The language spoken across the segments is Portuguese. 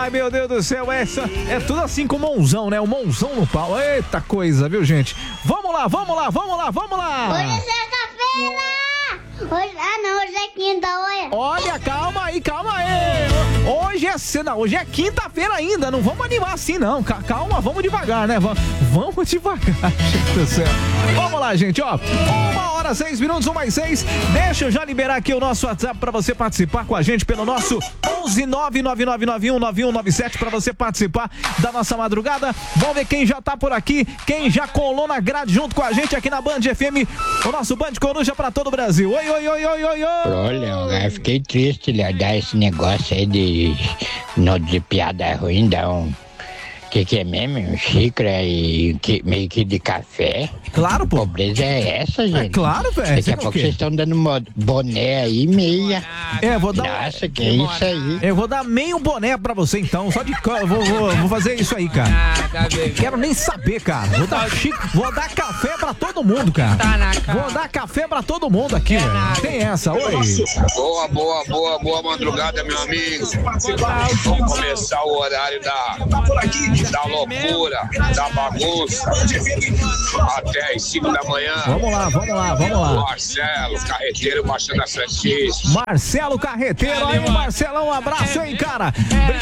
Ai, meu Deus do céu, é tudo assim com o Monzão, né? O Monzão no pau. Eita coisa, viu, gente? Vamos lá. Hoje é sexta-feira! Hoje é quinta, olha. Olha, calma aí. Hoje é quinta-feira ainda, não vamos animar assim não, calma, vamos devagar, né? Vamos devagar, gente do céu. Vamos lá, gente, ó, 1h06, 1+6, deixa eu já liberar aqui o nosso WhatsApp pra você participar com a gente pelo nosso 11999919197 pra você participar da nossa madrugada. Vamos ver quem já tá por aqui, quem já colou na grade junto com a gente aqui na Band FM, o nosso Band Coruja pra todo o Brasil. Oi. Olha, eu fiquei triste de dar esse negócio aí de piada ruim, dar um... Que é mesmo? Um xícara e meio que de café? Claro, pô. Pobreza é essa, gente? É claro, velho. Daqui a pouco vocês estão dando boné aí, meia. Vou dar... Nossa, que é isso aí? Eu vou dar meio boné pra você, então. Só de... Vou fazer isso aí, cara. Quero nem saber, cara. Vou dar café pra todo mundo, cara. Vou dar café pra todo mundo aqui, velho. Tem essa, oi. Boa madrugada, meu amigo. Vamos começar o horário da loucura, da bagunça, até as 5 da manhã. Vamos lá. Marcelo, carreteiro, baixando a Santista. Marcelo Carreteiro, aí, Marcelão, um abraço aí, cara.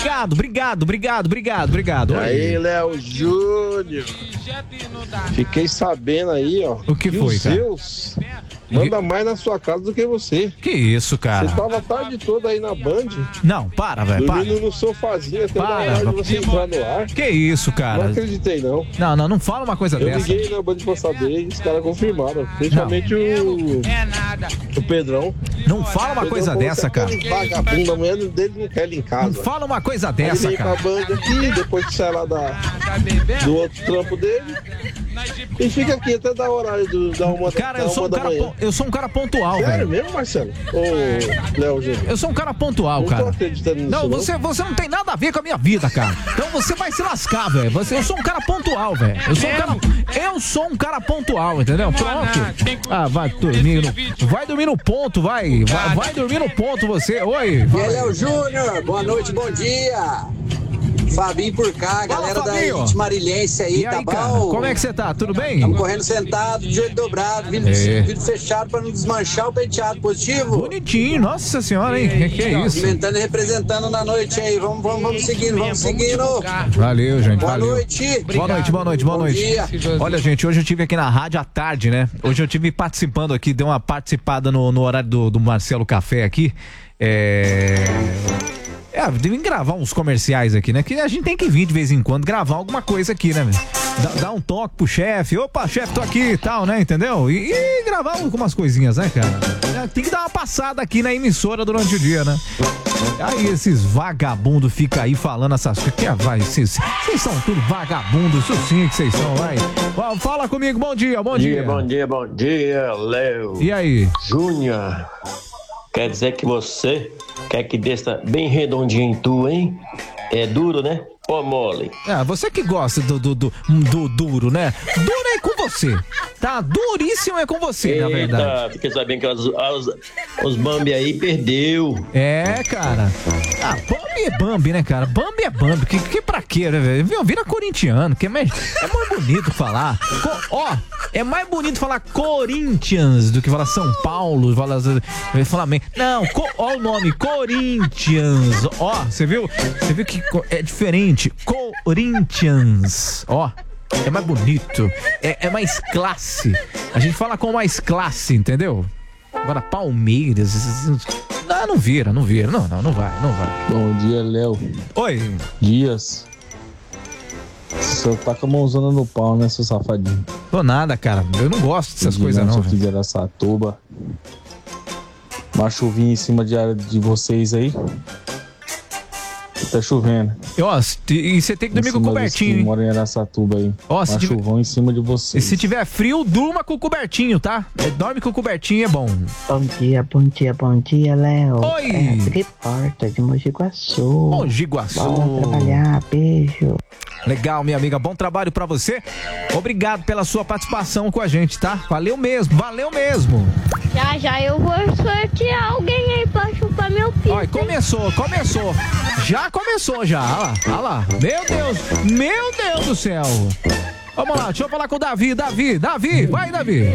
Obrigado. Aí, Léo Júnior. Fiquei sabendo aí, ó. O que foi, os cara? seus manda mais na sua casa do que você. Que isso, cara? Você tava a tarde toda aí na Band. Não, para, velho, para. Dormindo no sofazinho até da hora de você entrar no ar. Que isso, cara? Não acreditei, não. Não fala uma coisa dessa. Eu liguei na Band pra saber e os caras confirmaram. Principalmente o Pedrão. Não fala uma coisa dessa, cara. Vagabundo, amanhã dele não quer ele em casa. Não fala uma coisa dessa, cara. Ele vem pra Band aqui, depois que sai lá do outro trampo dele. E fica aqui até da horário da uma cara, eu sou um cara pontual, velho. Sério mesmo, Marcelo? Ô, Léo Júnior. Eu sou um cara pontual, cara. Não tô acreditando nisso, não, você não tem nada a ver com a minha vida, cara. Então você vai se lascar, velho. Eu sou um cara pontual, velho. Eu sou um cara pontual, entendeu? Pronto. Ah, vai dormir no ponto, vai dormir no ponto você. Oi. E aí, Léo Júnior, boa noite, bom dia. Fabinho por cá, galera da Elite Marilhense aí, tá bom? Cara, como é que você tá? Tudo bem? Estamos correndo sentado, de joelho dobrado, vidro fechado pra não desmanchar o penteado. Positivo? Bonitinho, nossa senhora, hein? Que é isso? Alimentando e representando na noite aí. Vamos seguindo. Valeu, gente. Boa noite. Boa noite. Olha, gente, hoje eu estive aqui na rádio à tarde, né? Hoje eu estive participando aqui, dei uma participada no horário do Marcelo Café aqui. Devem gravar uns comerciais aqui, né? Que a gente tem que vir de vez em quando gravar alguma coisa aqui, né? Dar um toque pro chefe. Opa, chefe, tô aqui e tal, né? Entendeu? E gravar algumas coisinhas, né, cara? Tem que dar uma passada aqui na emissora durante o dia, né? Aí esses vagabundos ficam aí falando essas coisas. Vocês são tudo vagabundos, isso sim que vocês são, vai. Fala comigo, bom dia. Bom dia, Léo. E aí? Júnior. Quer dizer que você quer que desça bem redondinho em tu, hein? É duro, né? Ou mole? Você que gosta do duro, né? Duro é com você. Tá duríssimo é com você, na verdade. Fiquei sabendo que os Bambi aí perdeu. Cara. Bambi é Bambi, né, cara? Bambi é Bambi. Que pra quê, né, velho? Vira corintiano, que é mais bonito falar. É mais bonito falar Corinthians do que falar São Paulo, falar Flamengo. Não, ó o nome, Corinthians. Ó, você viu? Você viu que é diferente. Corinthians. Ó, é mais bonito. É mais classe. A gente fala com mais classe, entendeu? Agora, Palmeiras. Não vira. Não vai. Bom dia, Léo. Oi. Dias. Você tá com a mãozona no pau, né, seu safadinho? Tô nada, cara. Eu não gosto dessas coisas, não. Aqui de Araçatuba. Uma chuvinha em cima de vocês aí. Tá chovendo. E você tem que dormir com o cobertinho, hein? Mora em Araçatuba aí. Chuvão em cima de vocês. E se tiver frio, durma com o cobertinho, tá? Dorme com o cobertinho, é bom. Bom dia, Léo. Oi! Que porta de Mogi Guaçu. Bora trabalhar, beijo. Legal, minha amiga, bom trabalho pra você. Obrigado pela sua participação com a gente, tá? Valeu mesmo. Já eu vou sortear alguém aí pra chupar meu pinto. Olha, começou. Já começou. Olha lá. Meu Deus do céu. Vamos lá, deixa eu falar com o Davi, vai, Davi.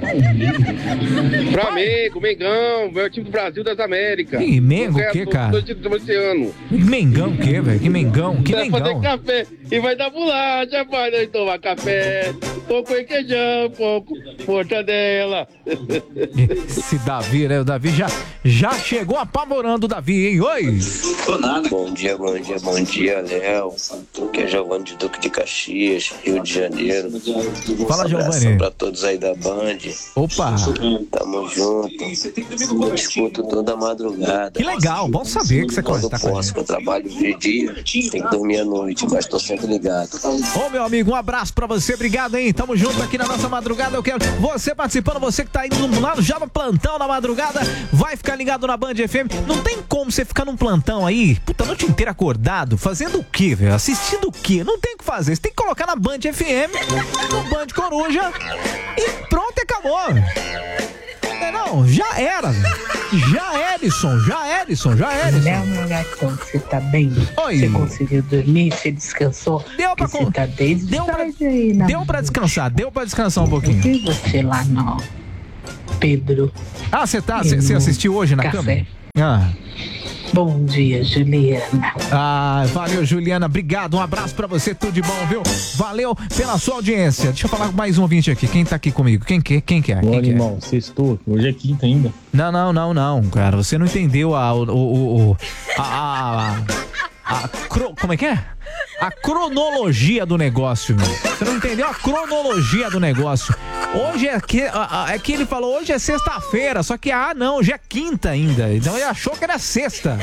Flamengo, Mengão, meu time do Brasil das Américas. Que Mengo o quê, cara? Mengão o quê, velho? Que Mengão? Vai fazer café e vai dar bolacha, pai, nós tomar café, pouco requeijão, pouco mortadela. Esse Davi, né? O Davi já chegou apavorando o Davi, hein? Oi! Bom dia, Léo. Que é Giovanni de Duque de Caxias, Rio de Janeiro. Fala, Giovanni. Abração pra todos aí da Band. Opa! Tamo junto. Escuto toda a madrugada. Que legal, bom saber que você tá com a gente. Eu trabalho de dia, tem que dormir à noite, mas tô sempre ligado. Ô, meu amigo, um abraço pra você, obrigado, hein? Tamo junto aqui na nossa madrugada. Eu quero você participando, você que tá indo lá já no plantão na madrugada, vai ficar ligado na Band FM. Não tem como você ficar num plantão aí, puta, a noite inteira acordado, fazendo o quê, velho? Assistindo o quê? Não tem o que fazer, você tem que colocar na Band FM, no Band Coruja e pronto, acabou. Não, já era. Já Edson. Léo, meu gatão, você tá bem? Oi. Você conseguiu dormir? Você descansou? Deu pra descansar, um pouquinho. E você lá não, Pedro? Ah, você assistiu hoje na café. Câmera? Bom dia, Juliana. Valeu, Juliana, obrigado, um abraço pra você, tudo de bom, viu? Valeu pela sua audiência. Deixa eu falar com mais um ouvinte aqui, quem tá aqui comigo? Quem que é? Ô, animal, sextou, hoje é quinta ainda. Não, cara, você não entendeu como é que é? A cronologia do negócio, meu. Você não entendeu a cronologia do negócio. Hoje é que ele falou, hoje é sexta-feira, só que não, hoje é quinta ainda. Então ele achou que era sexta.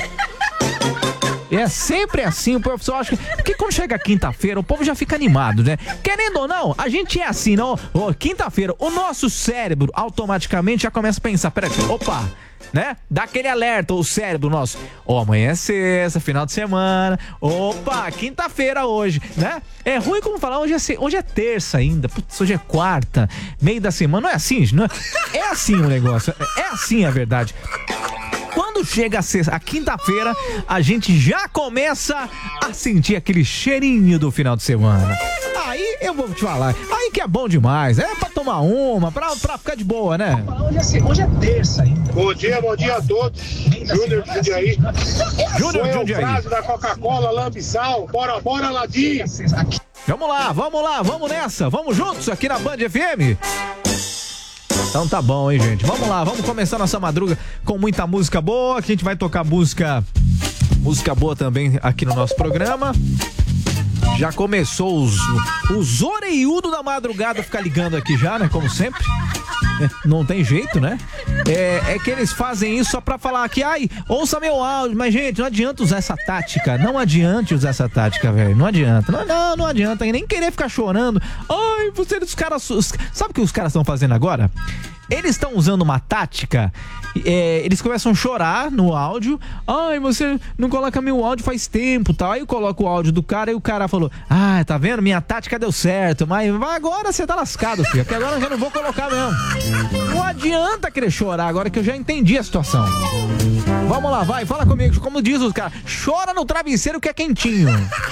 É sempre assim, o professor acha que quando chega quinta-feira o povo já fica animado, né? Querendo ou não, a gente é assim, não? Quinta-feira, o nosso cérebro automaticamente já começa a pensar, peraí, opa, né? Dá aquele alerta, o cérebro nosso. Amanhã é sexta, final de semana. Opa, quinta-feira hoje, né? É ruim como falar, hoje é terça ainda. Putz, hoje é quarta, meio da semana. Não é assim, não é? É assim o negócio. É assim a verdade. Quando chega a quinta-feira, a gente já começa a sentir aquele cheirinho do final de semana. Aí eu vou te falar, aí que é bom demais, é pra tomar uma, pra ficar de boa, né? Hoje é terça ainda. Bom dia a todos. Júnior de Jundiaí. Júnior de Jundiaí. Frase da Coca-Cola, Lambissal. Bora, Ladinho. Vamos lá, vamos nessa, vamos juntos aqui na Band FM. Então tá bom, hein, gente? Vamos lá, vamos começar nossa madruga com muita música boa, que a gente vai tocar música boa também aqui no nosso programa. Já começou os oreiudos da madrugada a ficar ligando aqui já, né? Como sempre. Não tem jeito, né? É que eles fazem isso só pra falar que, ouça meu áudio. Mas, gente, não adianta usar essa tática. Não adianta usar essa tática, velho. Não adianta. Não adianta nem querer ficar chorando. Os caras... Sabe o que os caras estão fazendo agora? Eles estão usando uma tática, eles começam a chorar no áudio. Você não coloca meu áudio faz tempo, tal. Aí eu coloco o áudio do cara e o cara falou, tá vendo? Minha tática deu certo, mas agora você tá lascado, filho, porque agora eu já não vou colocar mesmo. Não adianta querer chorar agora que eu já entendi a situação. Vamos lá, vai, fala comigo, como diz os caras, chora no travesseiro que é quentinho.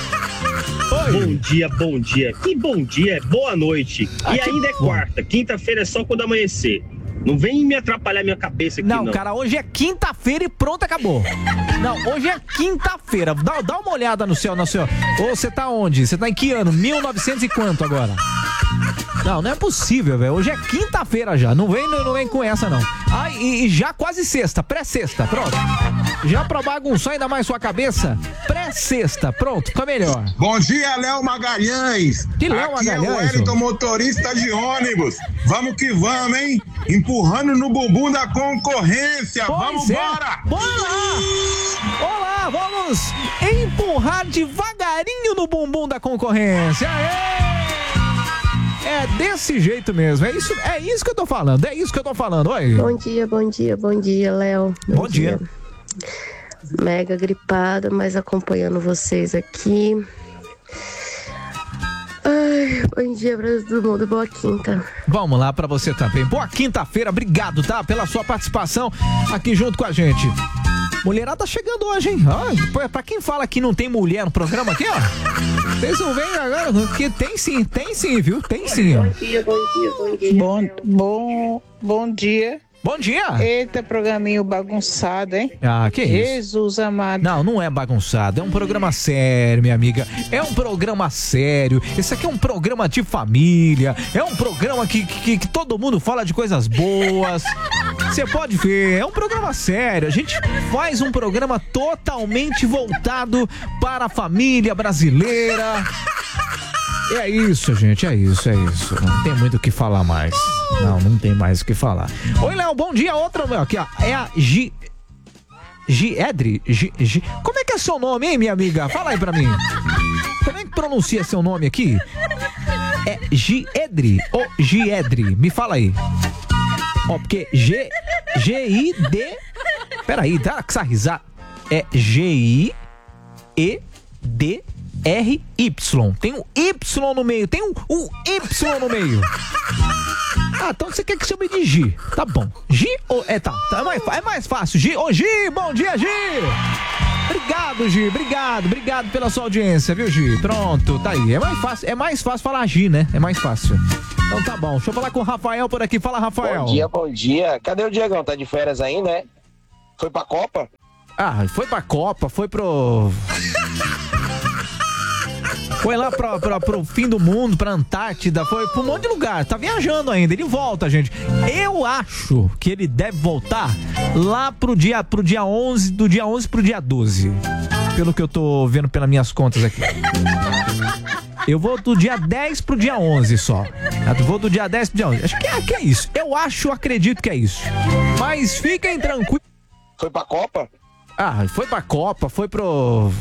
Oi. Bom dia. Que bom dia, boa noite. E ainda é quarta, quinta-feira é só quando amanhecer. Não vem me atrapalhar minha cabeça aqui, não. Não, cara, hoje é quinta-feira e pronto, acabou. Não, hoje é quinta-feira. Dá uma olhada no céu. Ô, você tá onde? Você tá em que ano? 1900 e quanto agora? Não é possível, velho. Hoje é quinta-feira já. Não vem com essa, não. E já quase sexta, pré-sexta, pronto. Já pra bagunçar ainda mais sua cabeça, pré-sexta, pronto, fica melhor. Bom dia, Léo Magalhães. Que Léo Magalhães? Aqui é o Wellington, motorista de ônibus. Vamos que vamos, hein? Empurrando no bumbum da concorrência. Vamos embora! Bora lá! Olá, vamos empurrar devagarinho no bumbum da concorrência. Aê! É desse jeito mesmo, é isso que eu tô falando, oi. Bom dia, Léo. Bom dia. Mega gripada, mas acompanhando vocês aqui. Ai, bom dia pra todo mundo, boa quinta. Vamos lá pra você também. Boa quinta-feira, obrigado, tá? Pela sua participação aqui junto com a gente. Mulherada chegando hoje, hein? Ó, pra quem fala que não tem mulher no programa aqui, ó. Vocês não veem agora, porque tem sim, viu? Tem sim, ó. Bom dia. Bom dia. Bom dia! Eita, programinho bagunçado, hein? Ah, que isso? Jesus amado. Não é bagunçado, é um programa sério, minha amiga. É um programa sério. Esse aqui é um programa de família. É um programa que todo mundo fala de coisas boas. Você pode ver, é um programa sério. A gente faz um programa totalmente voltado para a família brasileira. É isso, gente, é isso. Não tem muito o que falar mais. Não tem mais o que falar. Oi, Léo, bom dia. Outra, aqui, ó. É a Giedre. Como é que é seu nome, hein, minha amiga? Fala aí pra mim. Como é que pronuncia seu nome aqui? É Giedre ou Giedre? Me fala aí. Ó, porque G-I-D... Peraí, dá essa risada. É G-I-E-D... R-Y. Tem um Y no meio. Tem um Y no meio. Ah, então você quer que chame de Gi. Tá bom. Gi ou... Tá. É mais fácil. Gi. Ô, Gi, bom dia, Gi. Obrigado, Gi. Obrigado pela sua audiência, viu, Gi? Pronto, tá aí. É mais fácil falar Gi, né? É mais fácil. Então tá bom. Deixa eu falar com o Rafael por aqui. Fala, Rafael. Bom dia. Cadê o Diegão? Tá de férias ainda, né? Foi pra Copa? Ah, foi pra Copa, foi pro... Foi lá pro fim do mundo, pra Antártida, foi pra um monte de lugar. Tá viajando ainda, ele volta, gente. Eu acho que ele deve voltar lá pro dia 11, do dia 11 pro dia 12. Pelo que eu tô vendo pelas minhas contas aqui. Eu vou do dia 10 pro dia 11 só. Eu vou do dia 10 pro dia 11. Acho que é isso. Acredito que é isso. Mas fiquem tranquilos. Foi pra Copa? Ah, foi pra Copa, foi pro...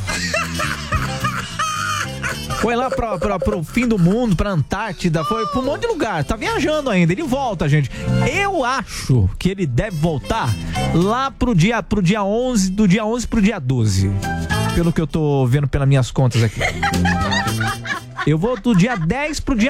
Foi lá pro fim do mundo, pra Antártida, foi pra um monte de lugar. Tá viajando ainda, ele volta, gente. Eu acho que ele deve voltar lá pro dia 11, do dia 11 pro dia 12. Pelo que eu tô vendo pelas minhas contas aqui. Eu vou do dia 10 pro dia